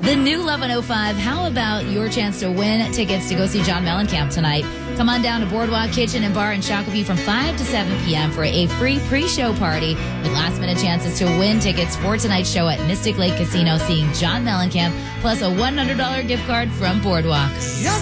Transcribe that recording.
The new 1105, how about your chance to win tickets to go see John Mellencamp tonight? Come on down to Boardwalk Kitchen and Bar in Shakopee from 5 to 7 p.m. for a free pre-show party with last-minute chances to win tickets for tonight's show at Mystic Lake Casino, seeing John Mellencamp, plus a $100 gift card from Boardwalk. Yes.